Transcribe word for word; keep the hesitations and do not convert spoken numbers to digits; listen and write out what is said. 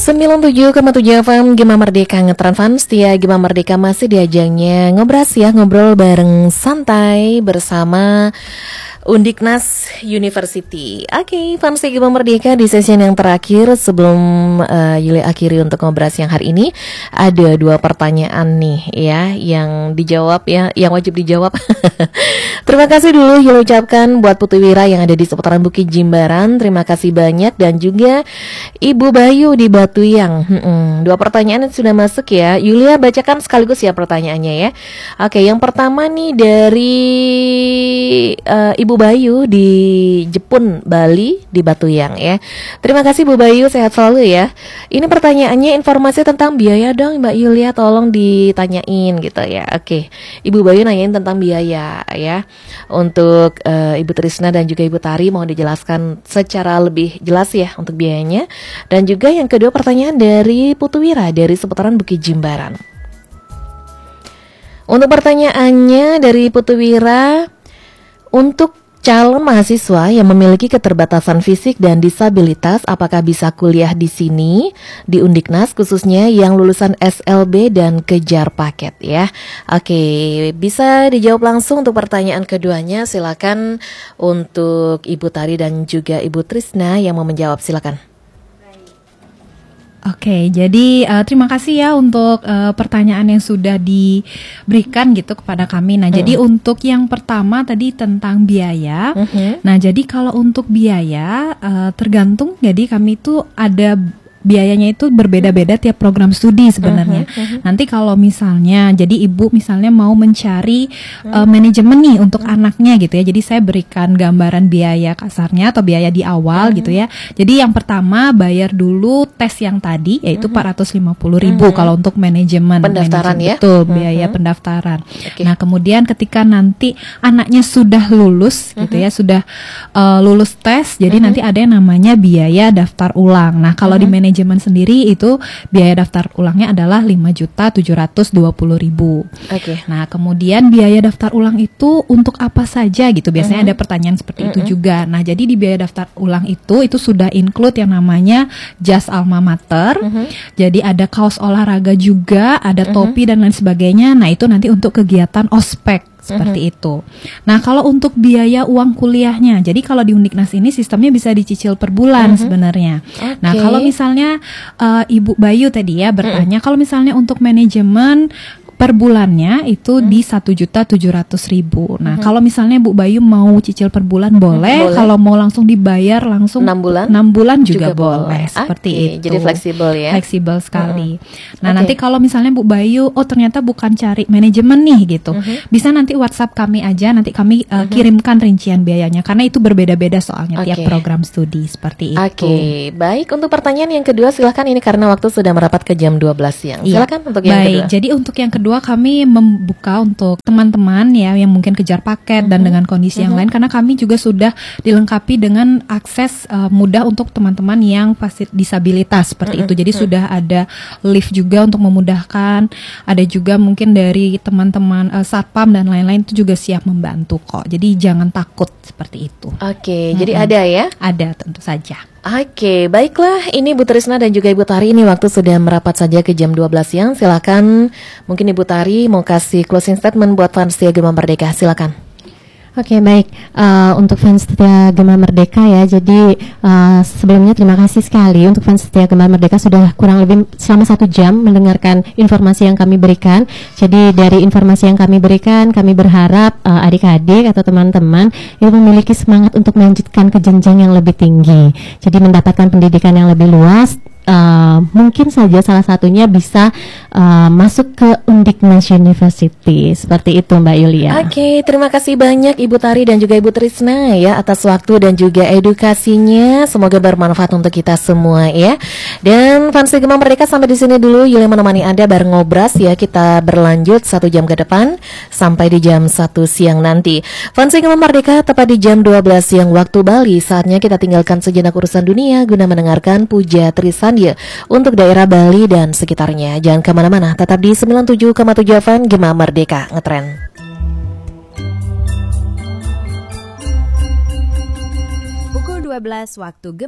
sembilan puluh tujuh koma tujuh F M Gema Merdeka Ngetren Fans. Setia Gema Merdeka masih di ajangnya ngobras ya, ngobrol bareng santai bersama Undiknas University. Oke, okay, fans Gema Merdeka, di session yang terakhir sebelum uh, Yuli akhiri untuk ngobras yang hari ini, ada dua pertanyaan nih ya yang dijawab ya, yang wajib dijawab. Terima kasih dulu Yuli ucapkan buat Putu Wira yang ada di seputaran Bukit Jimbaran. Terima kasih banyak, dan juga Ibu Bayu di Batuyang. Hmm, dua pertanyaan sudah masuk ya. Yulia bacakan sekaligus ya pertanyaannya ya. Oke, okay, yang pertama nih dari uh, Ibu Bayu di Jepun, Bali, di Batuyang ya. Terima kasih Bu Bayu, sehat selalu ya. Ini pertanyaannya informasi tentang biaya dong Mbak Yulia, tolong ditanyain gitu ya. Oke, Ibu Bayu nanyain tentang biaya ya. Untuk uh, Ibu Trisna dan juga Ibu Tari mau dijelaskan secara lebih jelas ya untuk biayanya. Dan juga yang kedua pertanyaan dari Putu Wira dari seputaran Bukit Jimbaran. Untuk pertanyaannya dari Putu Wira, untuk calon mahasiswa yang memiliki keterbatasan fisik dan disabilitas, apakah bisa kuliah di sini di Undiknas, khususnya yang lulusan S L B dan kejar paket ya? Oke, bisa dijawab langsung untuk pertanyaan keduanya. Silakan untuk Ibu Tari dan juga Ibu Trisna yang mau menjawab, silakan. Oke, jadi uh, terima kasih ya untuk uh, pertanyaan yang sudah diberikan gitu kepada kami. Nah, mm. jadi untuk yang pertama tadi tentang biaya. Mm-hmm. Nah, jadi kalau untuk biaya uh, tergantung. Jadi kami itu ada biayanya itu berbeda-beda tiap program studi sebenarnya. Uh-huh, uh-huh. Nanti kalau misalnya, jadi ibu misalnya mau mencari uh, manajemen nih untuk uh-huh. anaknya gitu ya. Jadi saya berikan gambaran biaya kasarnya atau biaya di awal uh-huh. gitu ya. Jadi yang pertama bayar dulu tes yang tadi, yaitu uh-huh. empat ratus lima puluh ribu uh-huh. kalau untuk manajemen. Pendaftaran manajemen, ya? Betul, uh-huh. biaya pendaftaran. Okay. Nah kemudian ketika nanti anaknya sudah lulus uh-huh. gitu ya, sudah uh, lulus tes, jadi uh-huh. nanti ada yang namanya biaya daftar ulang. Nah kalau uh-huh. di manajemen Manajemen sendiri itu biaya daftar ulangnya adalah lima juta tujuh ratus dua puluh ribu. Oke. Okay. Nah, kemudian biaya daftar ulang itu untuk apa saja gitu? Biasanya uh-huh. ada pertanyaan seperti uh-huh. itu juga. Nah, jadi di biaya daftar ulang itu itu sudah include yang namanya jas alma mater. Uh-huh. Jadi ada kaos olahraga juga, ada topi uh-huh. dan lain sebagainya. Nah, itu nanti untuk kegiatan ospek. Seperti uh-huh. itu. Nah, kalau untuk biaya uang kuliahnya, jadi kalau di Undiknas ini sistemnya bisa dicicil per bulan uh-huh. sebenarnya. Okay. Nah, kalau misalnya uh, Ibu Bayu tadi ya bertanya, uh-huh. kalau misalnya untuk manajemen per bulannya itu hmm. di satu juta tujuh ratus ribu. Nah, hmm. kalau misalnya Bu Bayu mau cicil per bulan boleh, boleh. Kalau mau langsung dibayar langsung enam bulan, enam bulan juga, juga boleh. boleh. Seperti okay. itu. Jadi fleksibel ya. Fleksibel sekali. Hmm. Nah, okay. nanti kalau misalnya Bu Bayu, oh ternyata bukan cari manajemen nih gitu. Hmm. Bisa nanti WhatsApp kami aja, nanti kami uh, hmm. kirimkan rincian biayanya karena itu berbeda-beda soalnya okay. tiap program studi seperti itu. Oke, okay. Baik, untuk pertanyaan yang kedua silahkan, ini karena waktu sudah merapat ke jam dua belas siang. Silakan ya. Untuk yang Baik, kedua. Jadi untuk yang kedua Kedua kami membuka untuk teman-teman ya yang mungkin kejar paket uh-huh. dan dengan kondisi uh-huh. yang lain, karena kami juga sudah dilengkapi dengan akses uh, mudah untuk teman-teman yang pasti disabilitas seperti uh-huh. itu. Jadi uh-huh. sudah ada lift juga untuk memudahkan, ada juga mungkin dari teman-teman uh, satpam dan lain-lain itu juga siap membantu kok. Jadi jangan takut seperti itu. Oke, okay, uh-huh. jadi ada ya? Ada tentu saja. Oke, baiklah. Ini Bu Trisna dan juga Ibu Tari, ini waktu sudah merapat saja ke jam dua belas siang. Silakan, mungkin Ibu Tari mau kasih closing statement buat fans Setia Gema Merdeka. Silakan. Oke, baik. Uh, untuk fans Setia Gema Merdeka ya, jadi uh, sebelumnya terima kasih sekali untuk fans Setia Gema Merdeka sudah kurang lebih selama satu jam mendengarkan informasi yang kami berikan. Jadi dari informasi yang kami berikan, kami berharap uh, adik-adik atau teman-teman itu memiliki semangat untuk melanjutkan ke jenjang yang lebih tinggi. Jadi mendapatkan pendidikan yang lebih luas. Uh, mungkin saja salah satunya bisa uh, masuk ke Undiknas University. Seperti itu Mbak Yulia. Oke, okay, terima kasih banyak Ibu Tari dan juga Ibu Trisna ya atas waktu dan juga edukasinya. Semoga bermanfaat untuk kita semua ya. Dan fans Gema Merdeka, sampai di sini dulu Yulia menemani Anda bareng ngobras ya. Kita berlanjut satu jam ke depan sampai di jam satu siang nanti. Fans Gema Merdeka, tepat di jam dua belas siang waktu Bali. Saatnya kita tinggalkan sejenak urusan dunia guna mendengarkan Puja Trisan untuk daerah Bali dan sekitarnya. Jangan kemana-mana, tetap di sembilan puluh tujuh koma tujuh F M Gema Merdeka Ngetren. Pukul dua belas waktu Gema